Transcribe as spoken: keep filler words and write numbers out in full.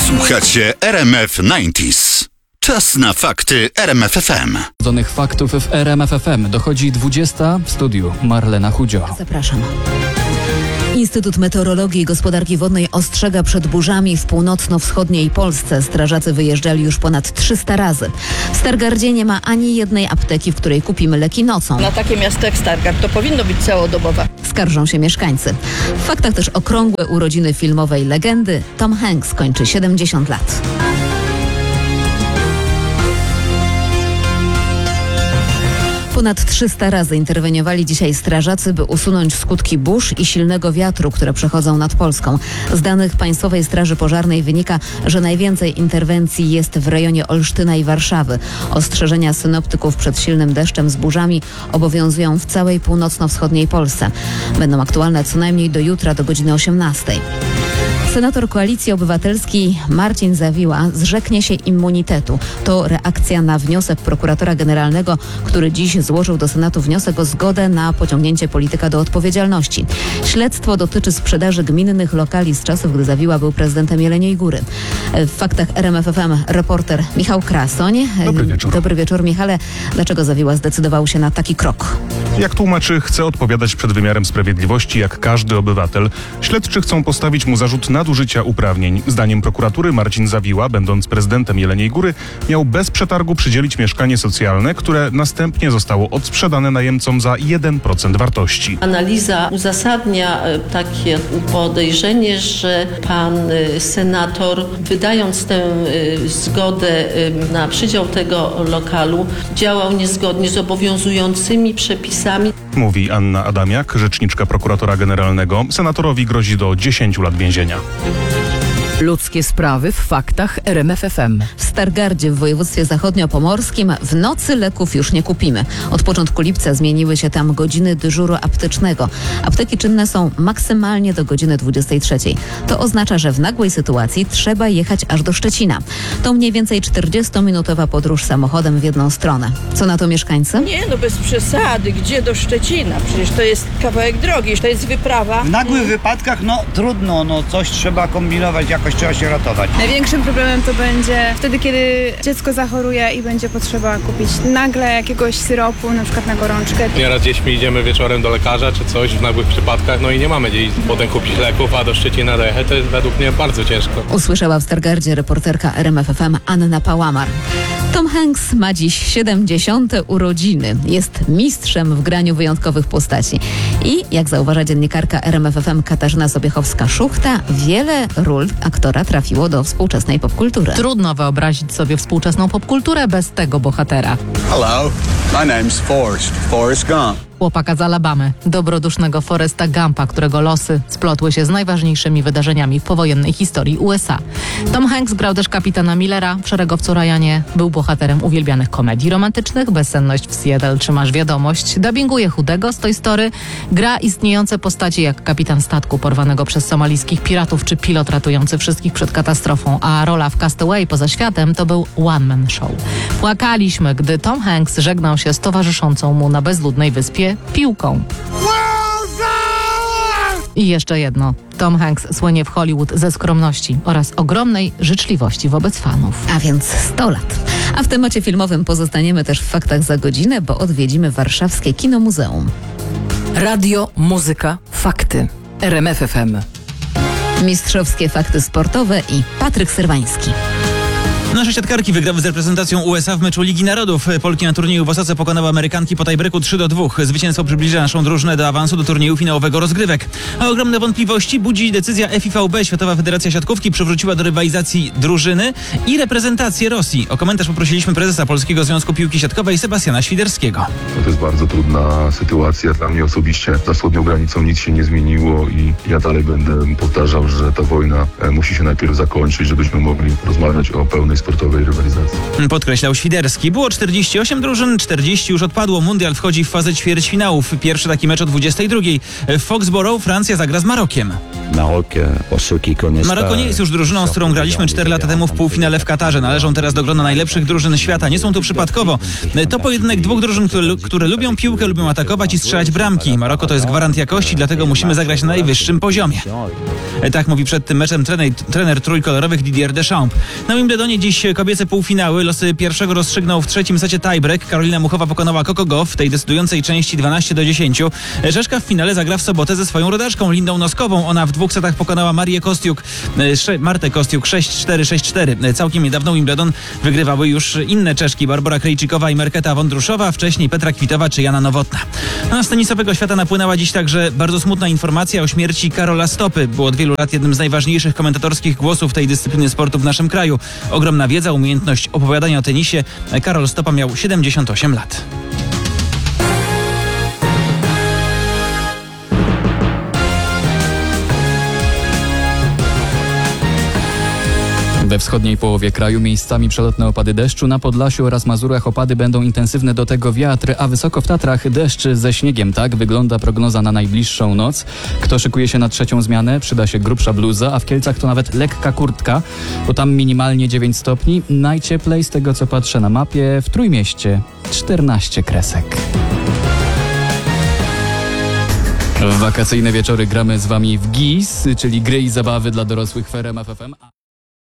Słuchacie R M F dziewięćdziesiąt. Czas na fakty R M F F M. Sprawdzonych faktów w R M F F M dochodzi dwudziesta. W studiu Marlena Chudzio. Zapraszam. Instytut Meteorologii i Gospodarki Wodnej ostrzega przed burzami w północno-wschodniej Polsce. Strażacy wyjeżdżali już ponad trzysta razy. W Stargardzie nie ma ani jednej apteki, w której kupimy leki nocą. Na takie miasto jak Stargard to powinno być całodobowe. Skarżą się mieszkańcy. W faktach też okrągłe urodziny filmowej legendy. Tom Hanks kończy siedemdziesiąt lat. Ponad trzysta razy interweniowali dzisiaj strażacy, by usunąć skutki burz i silnego wiatru, które przechodzą nad Polską. Z danych Państwowej Straży Pożarnej wynika, że najwięcej interwencji jest w rejonie Olsztyna i Warszawy. Ostrzeżenia synoptyków przed silnym deszczem z burzami obowiązują w całej północno-wschodniej Polsce. Będą aktualne co najmniej do jutra, do godziny osiemnastej. Senator Koalicji Obywatelskiej Marcin Zawiła zrzeknie się immunitetu. To reakcja na wniosek prokuratora generalnego, który dziś złożył do Senatu wniosek o zgodę na pociągnięcie polityka do odpowiedzialności. Śledztwo dotyczy sprzedaży gminnych lokali z czasów, gdy Zawiła był prezydentem Jeleniej Góry. W faktach R M F F M reporter Michał Krasoń. Dobry wieczór. Dobry wieczór, Michale. Dlaczego Zawiła zdecydował się na taki krok? Jak tłumaczy, chce odpowiadać przed wymiarem sprawiedliwości jak każdy obywatel. Śledczy chcą postawić mu zarzut nadużycia uprawnień. Zdaniem prokuratury Marcin Zawiła, będąc prezydentem Jeleniej Góry, miał bez przetargu przydzielić mieszkanie socjalne, które następnie zostało odsprzedane najemcom za jeden procent wartości. Analiza uzasadnia takie podejrzenie, że pan senator, wydając tę zgodę na przydział tego lokalu, działał niezgodnie z obowiązującymi przepisami. Mówi Anna Adamiak, rzeczniczka prokuratora generalnego. Senatorowi grozi do dziesięciu lat więzienia. Ludzkie sprawy w faktach R M F F M. W Stargardzie w województwie zachodniopomorskim w nocy leków już nie kupimy. Od początku lipca zmieniły się tam godziny dyżuru aptecznego. Apteki czynne są maksymalnie do godziny dwudziestej trzeciej. To oznacza, że w nagłej sytuacji trzeba jechać aż do Szczecina. To mniej więcej czterdziestominutowa podróż samochodem w jedną stronę. Co na to mieszkańcy? Nie, no bez przesady. Gdzie do Szczecina? Przecież to jest kawałek drogi, to jest wyprawa. W nagłych wypadkach, no trudno, no coś trzeba kombinować, jakoś trzeba się ratować. Największym problemem to będzie wtedy, kiedy dziecko zachoruje i będzie potrzeba kupić nagle jakiegoś syropu, na przykład na gorączkę. Nieraz z dziećmi idziemy wieczorem do lekarza czy coś w nagłych przypadkach, no i nie mamy gdzie potem kupić leków, a do Szczecina dojechać to jest według mnie bardzo ciężko. Usłyszała w Stargardzie reporterka R M F F M Anna Pałamar. Tom Hanks ma dziś siedemdziesiąte urodziny. Jest mistrzem w graniu wyjątkowych postaci. I jak zauważa dziennikarka R M F F M Katarzyna Sobiechowska-Szuchta, wiele ról aktora trafiło do współczesnej popkultury. Trudno wyobrazić sobie współczesną popkulturę bez tego bohatera. Hello, my name's Forrest, Forrest Gump. Chłopaka z Alabamy, dobrodusznego Forresta Gumpa, którego losy splotły się z najważniejszymi wydarzeniami w powojennej historii U S A. Tom Hanks grał też kapitana Millera w Szeregowcu Ryanie. Był bohaterem uwielbianych komedii romantycznych, Bezsenność w Seattle czy Masz wiadomość. Dubbinguje chudego z Toy Story. Gra istniejące postacie jak kapitan statku porwanego przez somalijskich piratów czy pilot ratujący wszystkich przed katastrofą, a rola w Castaway poza światem to był one-man show. Płakaliśmy, gdy Tom Hanks żegnał się z towarzyszącą mu na bezludnej wyspie piłką. I jeszcze jedno. Tom Hanks słynie w Hollywood ze skromności oraz ogromnej życzliwości wobec fanów. A więc sto lat. A w temacie filmowym pozostaniemy też w faktach za godzinę, bo odwiedzimy warszawskie Kinomuzeum. Radio, muzyka, fakty. R M F F M. Mistrzowskie fakty sportowe i Patryk Syrwański. Nasze siatkarki wygrały z reprezentacją U S A w meczu Ligi Narodów. Polki na turnieju w Osace pokonały Amerykanki po tiebreaku trzy do dwóch. Zwycięstwo przybliża naszą drużynę do awansu do turnieju finałowego rozgrywek. A ogromne wątpliwości budzi decyzja F I V B. Światowa Federacja Siatkówki przywróciła do rywalizacji drużyny i reprezentację Rosji. O komentarz poprosiliśmy prezesa Polskiego Związku Piłki Siatkowej Sebastiana Świderskiego. To jest bardzo trudna sytuacja. Dla mnie osobiście za wschodnią granicą nic się nie zmieniło i ja dalej będę powtarzał, że ta wojna musi się najpierw zakończyć, żebyśmy mogli rozmawiać o pełnej sportowej rywalizacji. Podkreślał Świderski. Było czterdzieści osiem drużyn, czterdzieści już odpadło. Mundial wchodzi w fazę ćwierćfinałów. Pierwszy taki mecz o dwudziestej drugiej. W Foxborough Francja zagra z Marokiem. Maroko nie jest już drużyną, z którą graliśmy cztery lata temu w półfinale w Katarze. Należą teraz do grona najlepszych drużyn świata. Nie są tu przypadkowo. To pojedynek dwóch drużyn, które, które lubią piłkę, lubią atakować i strzelać bramki. Maroko to jest gwarant jakości, dlatego musimy zagrać na najwyższym poziomie. Tak mówi przed tym meczem trener, trener trójkolorowych Didier Deschamps. Na Wimbledonie dziś kobiece półfinały. Losy pierwszego rozstrzygnął w trzecim secie tiebreak. Karolina Muchowa pokonała Coco Gauff w tej decydującej części dwanaście do dziesięciu. Rzeszka w finale zagra w sobotę ze swoją rodaczką Lindą Noskową. Ona w dwóch setach pokonała Marię Kostiuk, Martę Kostiuk sześć cztery, sześć cztery. Całkiem niedawno Wimbledon wygrywały już inne Czeszki, Barbora Krejcikowa i Merketa Wondruszowa, wcześniej Petra Kwitowa czy Jana Nowotna. No, z tenisowego świata napłynęła dziś także bardzo smutna informacja o śmierci Karola Stopy. Był od wielu lat jednym z najważniejszych komentatorskich głosów tej dyscypliny sportu w naszym kraju. Ogromna wiedza, umiejętność opowiadania o tenisie. Karol Stopa miał siedemdziesiąt osiem lat. We wschodniej połowie kraju miejscami przelotne opady deszczu, na Podlasiu oraz Mazurach opady będą intensywne, do tego wiatr, a wysoko w Tatrach deszcz ze śniegiem. Tak wygląda prognoza na najbliższą noc. Kto szykuje się na trzecią zmianę, przyda się grubsza bluza, a w Kielcach to nawet lekka kurtka, bo tam minimalnie dziewięć stopni. Najcieplej, z tego co patrzę na mapie, w Trójmieście czternaście kresek. W wakacyjne wieczory gramy z wami w G I S, czyli gry i zabawy dla dorosłych w R M F F M.